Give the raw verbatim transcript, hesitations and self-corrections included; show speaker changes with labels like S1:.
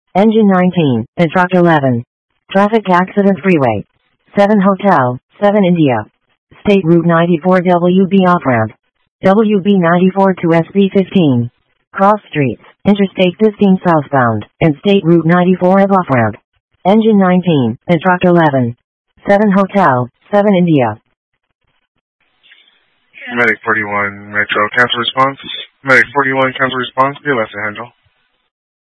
S1: Engine nineteen, Instruct eleven. Traffic Accident Freeway. seven Hotel, seven India. State Route ninety-four W B off-ramp. W B ninety-four to S B fifteen. Cross streets, Interstate fifteen southbound, and State Route ninety-four as off-ramp. Engine nineteen, Instruct eleven. seven Hotel, seven India.
S2: Medic forty-one, Metro, cancel response. Medic forty-one, cancel response, be left to handle.